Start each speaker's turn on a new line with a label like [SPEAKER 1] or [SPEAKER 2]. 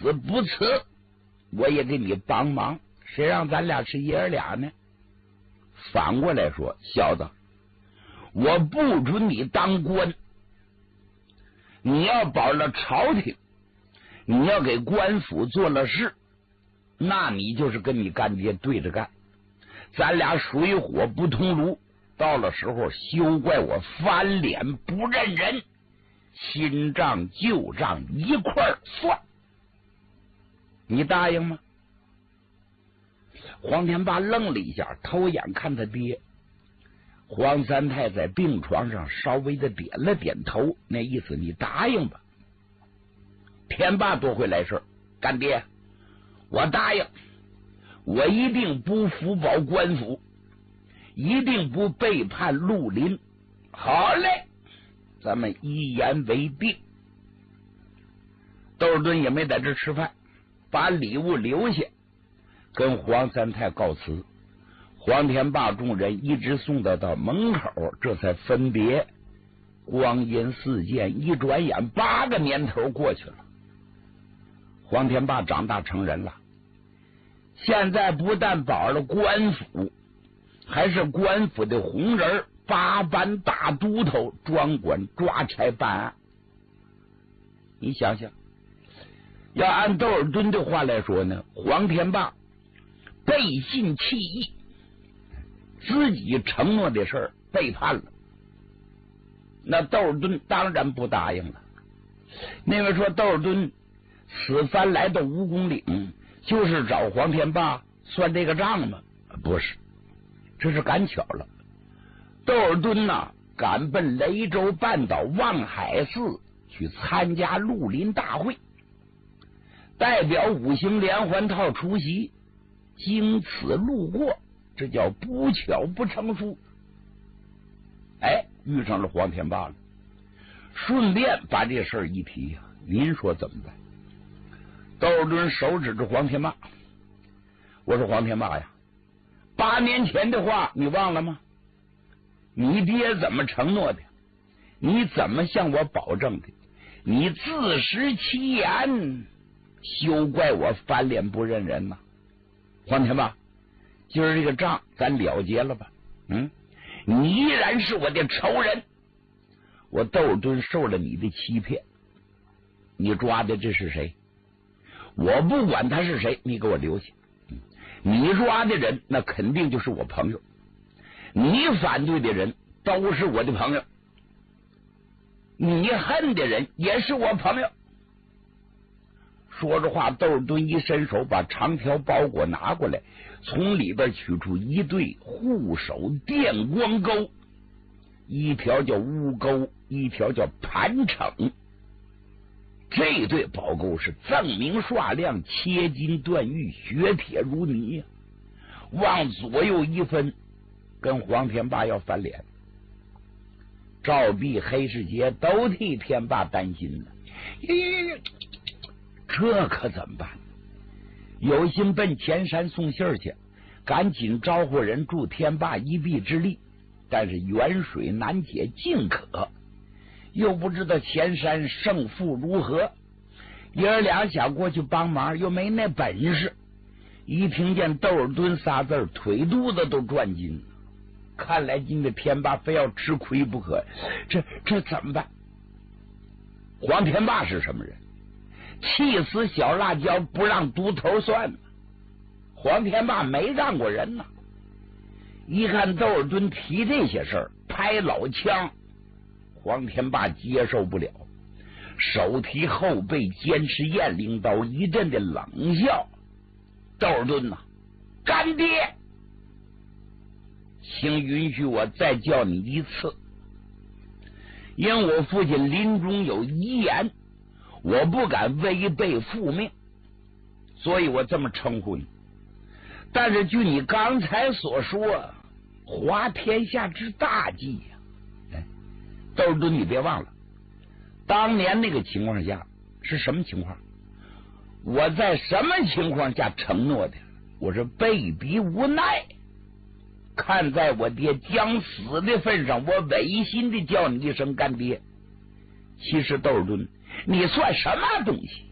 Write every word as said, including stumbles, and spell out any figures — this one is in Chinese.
[SPEAKER 1] 死不辞，我也给你帮忙，谁让咱俩是爷儿俩呢？反过来说，小子，我不准你当官，你要保了朝廷，你要给官府做了事，那你就是跟你干爹对着干，咱俩水火不同炉，到了时候休怪我翻脸不认人，新账旧账一块算，你答应吗？黄天霸愣了一下，偷眼看他爹。黄三太在病床上稍微的点了点头，那意思你答应吧。天霸多会来事，干爹，我答应，我一定不福保官府，一定不背叛绿林。好嘞，咱们一言为定。窦尔敦也没在这吃饭，把礼物留下，跟黄三太告辞。黄天霸众人一直送到到门口，这才分别。光阴似箭，一转眼八个年头过去了。黄天霸长大成人了，现在不但保了官府，还是官府的红人，八班大都头，专管抓差办案。你想想，要按窦尔敦的话来说呢，黄天霸背信弃义，自己承诺的事儿背叛了，那窦尔敦当然不答应了。那位说窦尔敦此番来到蜈蚣岭，就是找黄天霸算这个账吗？不是，这是赶巧了。窦尔敦呐、啊，赶奔雷州半岛望海寺去参加绿林大会，代表五行连环套出席，经此路过，这叫不巧不成书。哎，遇上了黄天霸了，顺便把这事儿一提呀、啊，您说怎么办？窦尔敦手指着黄天霸，我说黄天霸呀，八年前的话你忘了吗？你爹怎么承诺的？你怎么向我保证的？你自食其言，休怪我翻脸不认人呐、啊！黄天霸，今儿这个账咱了结了吧？嗯，你依然是我的仇人，我窦尔敦受了你的欺骗，你抓的这是谁？我不管他是谁，你给我留下。你抓的人那肯定就是我朋友，你反对的人都是我的朋友，你恨的人也是我朋友。说着话，窦尔敦一伸手把长条包裹拿过来，从里边取出一对护手电光钩，一条叫乌钩，一条叫盘惩。这对宝钩是锃明刷亮，切金断玉，雪铁如泥呀、啊！往左右一分，跟黄天霸要翻脸。赵壁、黑世杰都替天霸担心了，这可怎么办？有心奔前山送信儿去，赶紧招呼人助天霸一臂之力，但是远水难解近渴，又不知道前山胜负如何，爷儿俩想过去帮忙，又没那本事。一听见窦尔敦仨字，腿肚子都转筋了。看来今天天霸非要吃亏不可，这这怎么办？黄天霸是什么人？气死小辣椒不让独头算，黄天霸没让过人呐。一看窦尔敦提这些事儿，拍老枪，黄天霸接受不了，手提后背坚持雁翎刀，一阵的冷笑。窦尔敦呐、啊，干爹，请允许我再叫你一次，因我父亲临终有遗言，我不敢违背父命，所以我这么称呼你。但是据你刚才所说，滑天下之大忌呀、啊！哎，窦尔敦，你别忘了，当年那个情况下是什么情况？我在什么情况下承诺的？我是被逼无奈，看在我爹将死的份上，我违心的叫你一声干爹。其实窦尔敦，你算什么东西？